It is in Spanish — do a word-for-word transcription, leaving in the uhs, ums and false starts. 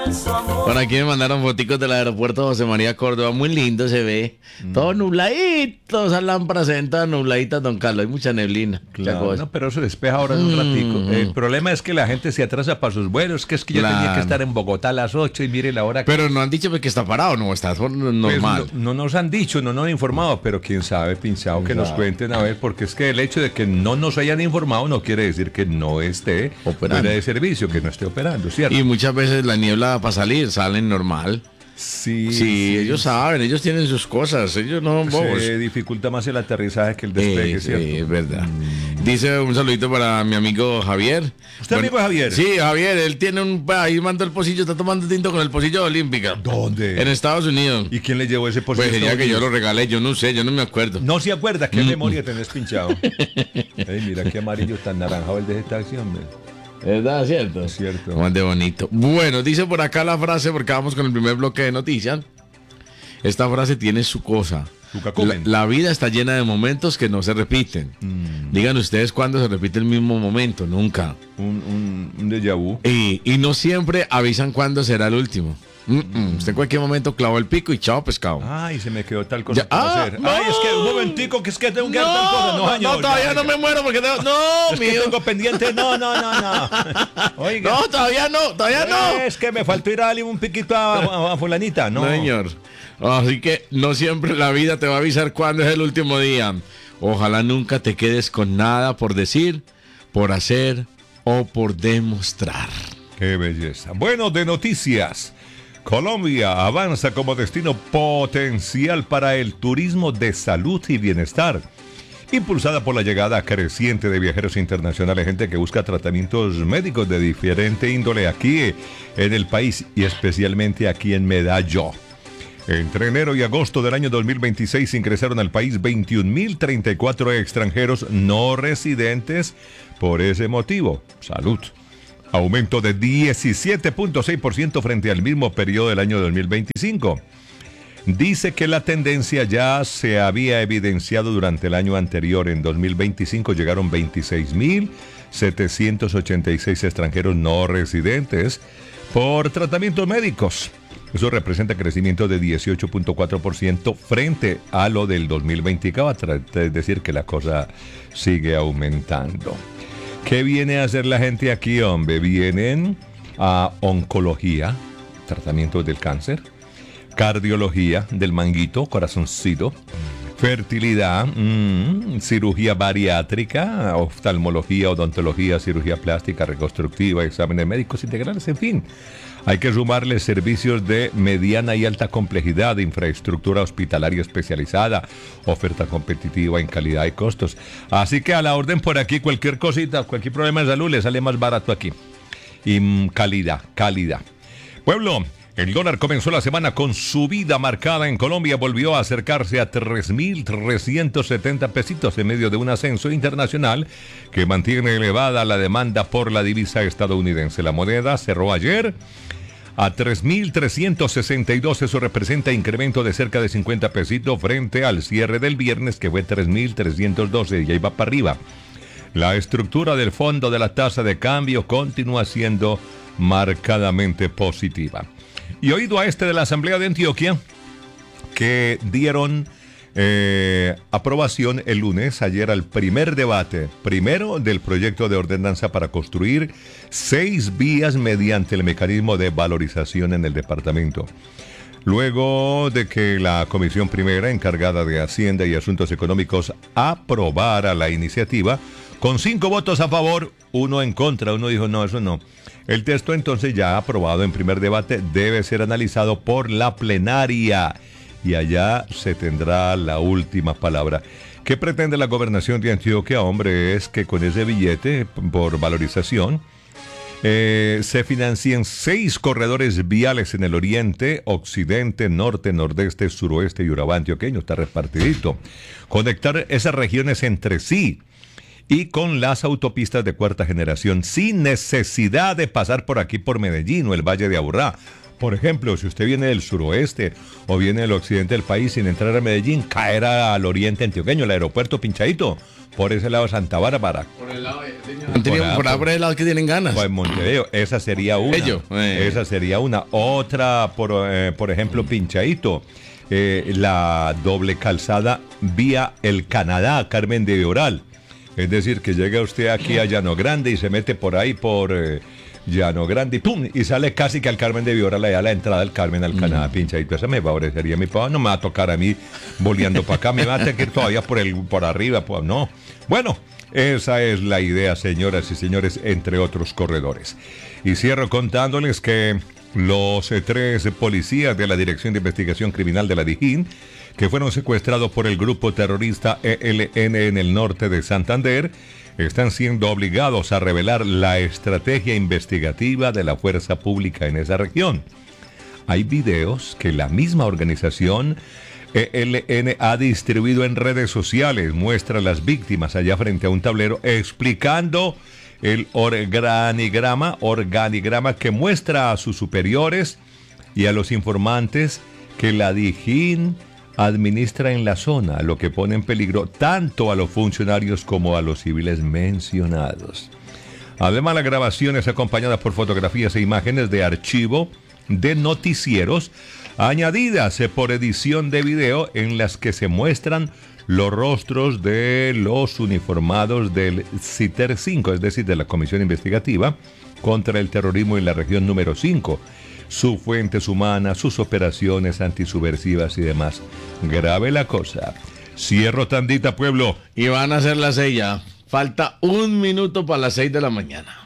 Bueno, aquí me mandaron foticos del aeropuerto José María Córdoba, muy lindo se ve, mm. todo nubladito, esas lámparas se ven todas nubladitas, don Carlos, hay mucha neblina. Claro, mucha no, pero eso despeja ahora en un ratico. Mm. El problema es que la gente se atrasa para sus vuelos, que es que yo claro. tenía que estar en Bogotá a las ocho y mire la hora. Pero no han dicho que está parado, no, está normal. Pues no, no nos han dicho, no nos han informado, pero quién sabe, pinchado, quién que sabe. Nos cuenten a ver, porque es que el hecho de que no nos hayan informado no quiere decir que no esté operando de servicio, que no esté operando, ¿cierto? Y muchas veces la niebla para salir salen normal. Sí, sí, sí, ellos saben, ellos tienen sus cosas, ellos no bobos. Se dificulta más el aterrizaje que el despegue, sí, ¿cierto? Sí, es verdad. Mm. Dice un saludito para mi amigo Javier. ¿Usted bueno, amigo Javier? Sí, Javier, él tiene un... Ahí manda el pocillo, está tomando tinto con el pocillo de Olímpica. ¿Dónde? En Estados Unidos. ¿Y quién le llevó ese pocillo? Pues sería que yo lo regalé, yo no sé, yo no me acuerdo. No se acuerda, qué mm. memoria tenés pinchado. Ey, mira qué amarillo tan naranjado el de esta acción, ¿ves? ¿Verdad? ¿Cierto? Es cierto. Más de bonito. Bueno, dice por acá la frase, porque vamos con el primer bloque de noticias. Esta frase tiene su cosa. La, la vida está llena de momentos que no se repiten. Mm. Digan ustedes cuándo se repite el mismo momento. Nunca. Un, un, un déjà vu. Y, y no siempre avisan cuándo será el último. Mm -mm. Usted en cualquier momento clavó el pico y chao pescado. Ay, se me quedó tal cosa ya, ah, hacer. No, Ay, es que un momentico que es que tengo que no, hacer tal cosa. No, no, no todavía ya, no ya. me muero porque tengo, no, es mío. que tengo pendiente. No, no, no, no. Oiga. No, todavía no, todavía no. Es que me faltó ir a darle un piquito a, a, a fulanita, no. No, señor. Así que no siempre la vida te va a avisar cuándo es el último día. Ojalá nunca te quedes con nada por decir, por hacer o por demostrar. Qué belleza. Bueno, de noticias. Colombia avanza como destino potencial para el turismo de salud y bienestar, impulsada por la llegada creciente de viajeros internacionales, gente que busca tratamientos médicos de diferente índole aquí en el país y especialmente aquí en Medallo. Entre enero y agosto del año dos mil veintiséis ingresaron al país veintiún mil treinta y cuatro extranjeros no residentes por ese motivo, salud. Aumento de diecisiete punto seis por ciento frente al mismo periodo del año dos mil veinticinco. Dice que la tendencia ya se había evidenciado durante el año anterior. En dos mil veinticinco llegaron veintiséis mil setecientos ochenta y seis extranjeros no residentes por tratamientos médicos. Eso representa crecimiento de dieciocho punto cuatro por ciento frente a lo del dos mil veinticuatro. Es decir, que la cosa sigue aumentando. ¿Qué viene a hacer la gente aquí, hombre? Vienen a oncología, tratamientos del cáncer, cardiología del manguito, corazoncito, fertilidad, mmm, cirugía bariátrica, oftalmología, odontología, cirugía plástica, reconstructiva, exámenes médicos integrales, en fin. Hay que sumarle servicios de mediana y alta complejidad, infraestructura hospitalaria especializada, oferta competitiva en calidad y costos. Así que a la orden por aquí, cualquier cosita, cualquier problema de salud le sale más barato aquí. Y mm, calidad, calidad. Pueblo, el dólar comenzó la semana con subida marcada en Colombia, volvió a acercarse a tres mil trescientos setenta pesitos en medio de un ascenso internacional que mantiene elevada la demanda por la divisa estadounidense. La moneda cerró ayer a tres mil trescientos sesenta y dos, eso representa incremento de cerca de cincuenta pesitos frente al cierre del viernes que fue tres mil trescientos doce y ahí va para arriba. La estructura del fondo de la tasa de cambio continúa siendo marcadamente positiva. Y oído a este de la Asamblea de Antioquia, que dieron eh, aprobación el lunes, ayer, al primer debate, primero del proyecto de ordenanza para construir seis vías mediante el mecanismo de valorización en el departamento. Luego de que la comisión primera encargada de Hacienda y Asuntos Económicos aprobara la iniciativa, con cinco votos a favor, uno en contra, uno dijo no, eso no. El texto entonces ya aprobado en primer debate debe ser analizado por la plenaria y allá se tendrá la última palabra. ¿Qué pretende la gobernación de Antioquia? Hombre, es que con ese billete por valorización eh, se financien seis corredores viales en el oriente, occidente, norte, nordeste, suroeste y Urabá antioqueño. Está repartidito. Conectar esas regiones entre sí y con las autopistas de cuarta generación sin necesidad de pasar por aquí por Medellín o el Valle de Aburrá. por ejemplo, si usted viene del suroeste o viene del occidente del país sin entrar a Medellín, caer al oriente antioqueño, el aeropuerto Pinchadito, por ese lado de Santa Bárbara. Por el lado de... Por, por, por, por el lado que tienen ganas. Pues Montevideo, esa sería una. Ello, eh. Esa sería una. Otra, por, eh, por ejemplo, Pinchadito. Eh, la doble calzada vía el Canadá, Carmen de Viboral. Es decir, que llega usted aquí a Llano Grande y se mete por ahí por eh, Llano Grande y ¡pum! Y sale casi que al Carmen de Viboral, allá a la entrada del Carmen al Canadá, mm. Pinchadito. Esa me favorecería a mi papá. No me va a tocar a mí boleando para acá, me va a tener que ir todavía por, el, por arriba. Pues, no. Bueno, esa es la idea, señoras y señores, entre otros corredores. Y cierro contándoles que los eh, tres policías de la Dirección de Investigación Criminal de la Dijín, que fueron secuestrados por el grupo terrorista E L N en el norte de Santander, están siendo obligados a revelar la estrategia investigativa de la fuerza pública en esa región. Hay videos que la misma organización E L N ha distribuido en redes sociales, muestra a las víctimas allá frente a un tablero explicando el organigrama, organigrama que muestra a sus superiores y a los informantes que la Dijín administra en la zona, lo que pone en peligro tanto a los funcionarios como a los civiles mencionados. Además, la grabación es acompañada por fotografías e imágenes de archivo de noticieros añadidas por edición de video en las que se muestran los rostros de los uniformados del C I T E R cinco, es decir, de la Comisión Investigativa contra el Terrorismo en la región número cinco, sus fuentes humanas, sus operaciones antisubversivas y demás. Grave la cosa. Cierro tandita, pueblo. Y van a ser las seis ya. Falta un minuto para las seis de la mañana.